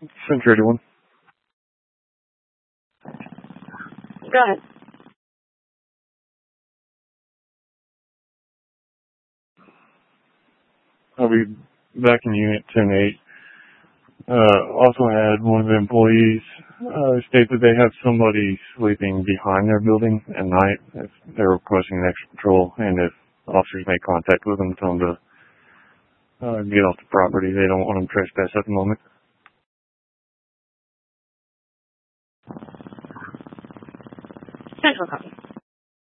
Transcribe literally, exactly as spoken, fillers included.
Century one. Go ahead. I'll be back in Unit ten eight. Uh, also had one of the employees uh, state that they have somebody sleeping behind their building at night if they're requesting an extra patrol, and if officers make contact with them, tell them to uh, get off the property. They don't want them trespass at the moment. Central copy.